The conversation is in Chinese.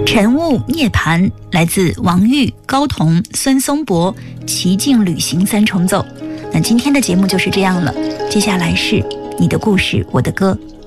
晨雾涅槃来自王玉、高彤、孙松柏，奇境旅行三重奏。那今天的节目就是这样了，接下来是你的故事，我的歌。